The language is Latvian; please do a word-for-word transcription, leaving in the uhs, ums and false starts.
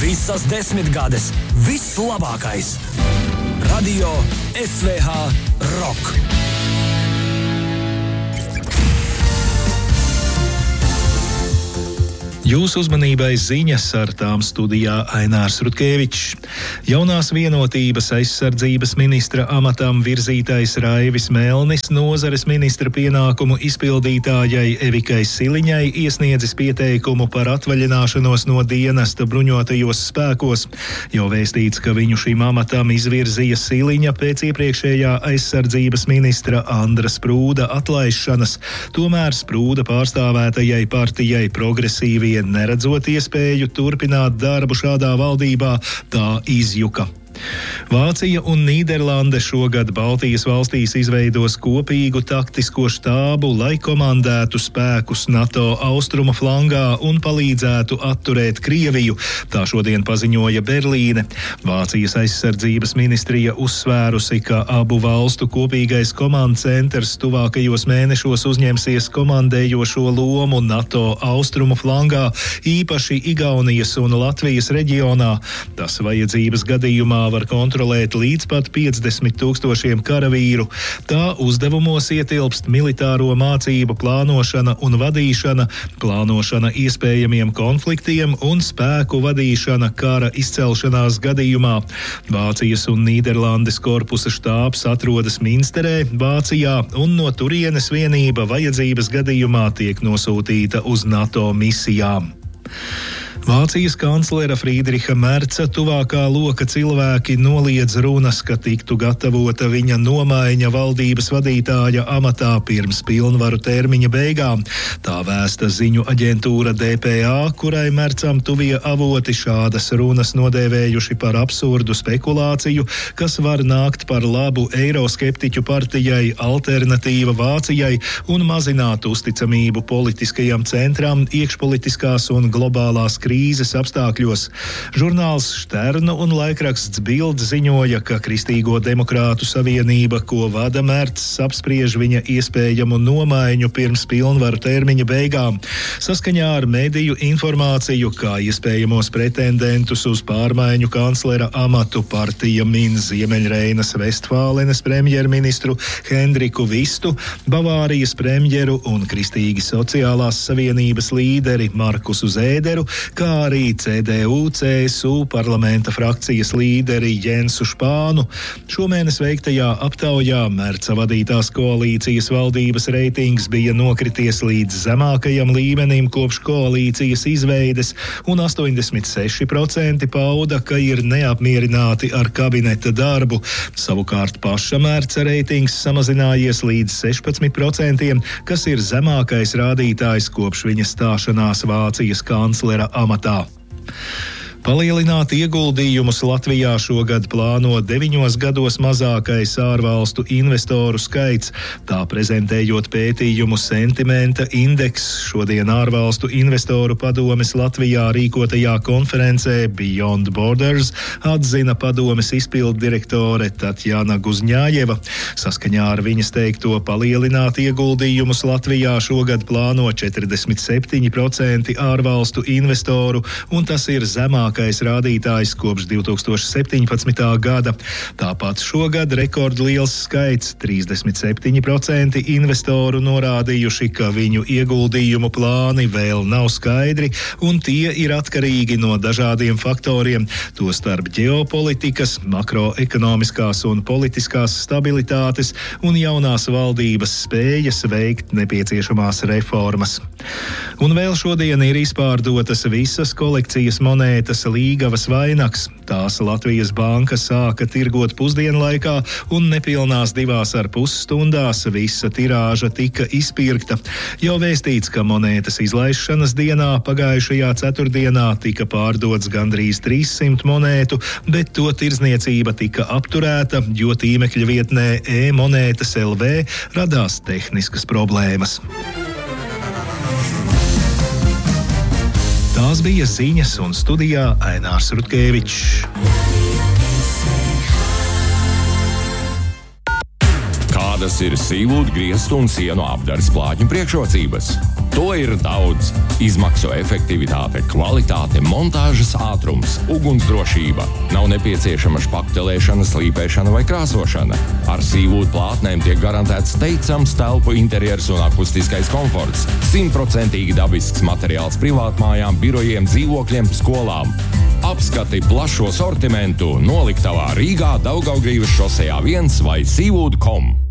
Visas desmitgades, viss labākais. Radio S V H Rock. Jūsu uzmanībai ziņas, ar tām studijā Ainārs Rutkevičs. Jaunās vienotības aizsardzības ministra amatam virzītais Raivis Melnis nozares ministra pienākumu izpildītājai Evikai Siliņai iesniedzis pieteikumu par atvaļināšanos no dienesta bruņotajos spēkos. Jau vēstīts, ka viņu šim amatam izvirzīja Siliņa pēc iepriekšējā aizsardzības ministra Andra Sprūda atlaišanas. Tomēr Sprūda pārstāvētajai partijai Progresīvie neredzot iespēju turpināt darbu šādā valdībā, tā izjuka. Vācija un Nīderlande šogad Baltijas valstīs izveidos kopīgu taktisko štābu, lai komandētu spēkus NATO austrumu flangā un palīdzētu atturēt Krieviju. Tā šodien paziņoja Berlīne. Vācijas aizsardzības ministrija uzsvērusi, ka abu valstu kopīgais komandu centrs tuvākajos mēnešos uzņemsies komandējošo lomu NATO austrumu flangā, īpaši Igaunijas un Latvijas reģionā. Tas vajadzības gadījumā var kontrolēt līdz pat piecdesmit tūkstošiem karavīru. Tā uzdevumos ietilpst militāro mācību plānošana un vadīšana, plānošana iespējamiem konfliktiem un spēku vadīšana kara izcelšanās gadījumā. Vācijas un Nīderlandes korpusa štābs atrodas Minsterē, Vācijā, un no turienes vienība vajadzības gadījumā tiek nosūtīta uz NATO misijām. Vācijas kanclera Friedriha Merca tuvākā loka cilvēki noliedz runas, ka tiktu gatavota viņa nomaiņa valdības vadītāja amatā pirms pilnvaru termiņa beigām. Tā vēsta ziņu aģentūra D P A, kurai Mercam tuvie avoti šādas runas nodēvējuši par absurdu spekulāciju, kas var nākt par labu eiroskeptiķu partijai Alternatīva Vācijai un mazināt uzticamību politiskajam centram iekšpolitiskās un globālās krīzes. krīzes apstākļos. Žurnāls Šterna un laikraksts Bild ziņoja, ka Kristīgo demokrātu savienība, ko vada Mercs, apspriež viņa iespējamu nomaiņu pirms pilnvaru termiņa beigām. Saskaņā ar mediju informāciju, kā iespējamos pretendentus uz pārmaiņu kanclera amatu partija min Ziemeļreinas Vestfālenes premjerministru Hendriku Vistu, Bavārijas premjeru un Kristīgi sociālās savienības līderi Markusu Zēderu, kā arī C D U C S U parlamenta frakcijas līderi Jensu Špānu. Šomēnes veiktajā aptaujā Merca vadītās koalīcijas valdības reitings bija nokrities līdz zemākajam līmenim kopš koalīcijas izveides, un astoņdesmit seši procenti pauda, ka ir neapmierināti ar kabineta darbu. Savukārt paša Merca reitings samazinājies līdz sešpadsmit procentiem, kas ir zemākais rādītājs kopš viņa stāšanās Vācijas kanclera amatā. Palielināt ieguldījumus Latvijā šogad plāno deviņos gados mazākais ārvalstu investoru skaits. Tā prezentējot pētījumu Sentimenta indeks, šodien ārvalstu investoru padomes Latvijā rīkotajā konferencē Beyond Borders atzina padomes izpilddirektore Tatjana Guzņājeva. Saskaņā ar viņas teikto palielināt ieguldījumus Latvijā šogad plāno četrdesmit septiņi procenti ārvalstu investoru, un tas ir zemāk rādītājs kopš divi tūkstoši septiņpadsmitā gada. Tāpat šogad rekordliels skaits trīsdesmit septiņi procenti investoru norādījuši, ka viņu ieguldījumu plāni vēl nav skaidri, un tie ir atkarīgi no dažādiem faktoriem, tostarp ģeopolitikas, makroekonomiskās un politiskās stabilitātes un jaunās valdības spējas veikt nepieciešamās reformas. Un vēl šodien ir izpārdotas visas kolekcijas monētas Līgavas vainags. Tās Latvijas banka sāka tirgot pusdienlaikā, un nepilnās divās ar pus stundās visa tirāža tika izpirkta. Jau vēstīts, ka monētas izlaišanas dienā pagājušajā ceturtdienā tika pārdots gandrīz trīssimt monētu, bet to tirdzniecība tika apturēta, jo tīmekļa vietnē e-monētas L V radās tehniskas problēmas. Tās bija ziņas, un studijā Ainārs Rutkevičs. Kādas ir sīvūdu, griestu un sienu apdares plātņu priekšrocības? To ir daudz. Izmaksu efektivitāte, kvalitāte, montāžas ātrums, ugunsdrošība. Nav nepieciešama špaktelēšana, slīpēšana vai krāsošana. Ar Seawood plātnēm tiek garantēts teicams telpu interjers un akustiskais komforts. Simtprocentīgi dabisks materiāls privātmājām, birojiem, dzīvokļiem, skolām. Apskati plašo sortimentu noliktavā Rīgā, Daugavgrīvas šosejā viens vai seawood dot com.